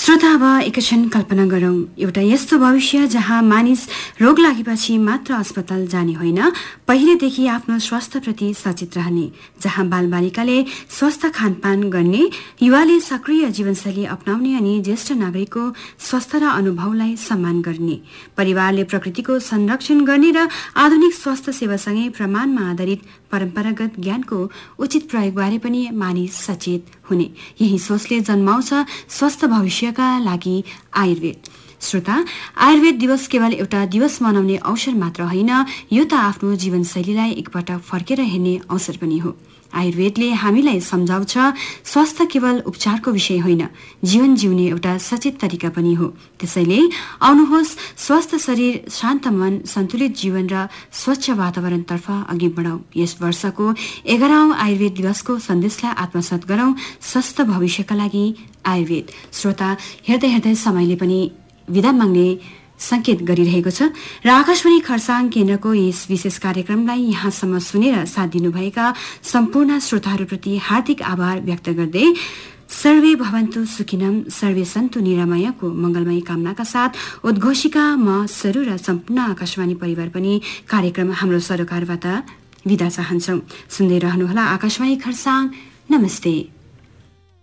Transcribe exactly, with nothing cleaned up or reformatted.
श्रोता, अब एकैछिन कल्पना गरौँ एउटा यस्तो भविष्य जहाँ मानिस रोग लागेपछि मात्र अस्पताल जाने होइन, पहिलेदेखि आफ्नो स्वास्थ्यप्रति सचेत रहने, जहाँ बालबालिकाले स्वस्थ खानपान गर्ने, युवाले सक्रिय जीवनशैली अपनाउने अनि ज्येष्ठ नागरिकको स्वस्थ र अनुभवलाई सम्मान गर्ने, परिवारले प्रकृतिको संरक्षण गर्ने र आधुनिक स्वास्थ्य सेवासँगै प्रमाणमा आधारित परम्परागत ज्ञानको उचित प्रयोगबारे पनि मानिस सचेत हुने, यही सोचले जन्माउँछ स्वस्थ भविष्यका लागि आयुर्वेद। श्रोता, आयुर्वेद दिवस केवल एउटा दिवस मनाउने अवसर मात्र होइन, यो त आफ्नो जीवनशैलीलाई एकपटक फर्केर हेर्ने अवसर पनि हो। आयुर्वेदले हामीलाई सम्झाउँछ स्वास्थ्य केवल उपचारको विषय होइन, जीवन जिउने एउटा सचेत तरिका पनि हो। त्यसैले आउनुहोस्, स्वस्थ शरीर, शान्त मन, सन्तुलित जीवन र स्वच्छ वातावरणतर्फ अघि बढाउँ। यस वर्षको एघारौं आयुर्वेद दिवसको सन्देशलाई आत्मसात गरौँ, स्वस्थ भविष्यका लागि आयुर्वेद। श्रोता, हेर्दै हेर्दै समयले पनि विदा माग्ने संकेत गरिरहेको छ र आकाशवाणी खरसाङ केन्द्रको यस विशेष कार्यक्रमलाई यहाँसम्म सुनेर साथ दिनुभएका सम्पूर्ण श्रोताहरूप्रति हार्दिक आभार व्यक्त गर्दै सर्वे भवन्तु सुखिनम, सर्वे सन्तु निरामयको मंगलमय कामनाका साथ उद्घोषिका म सरू र सम्पूर्ण आकाशवाणी परिवार पनि कार्यक्रम हाम्रो सरोकारबाट विदा चाहन्छौं। सुन्दै रहनुहोला आकाशवाणी खरसाङ। नमस्ते।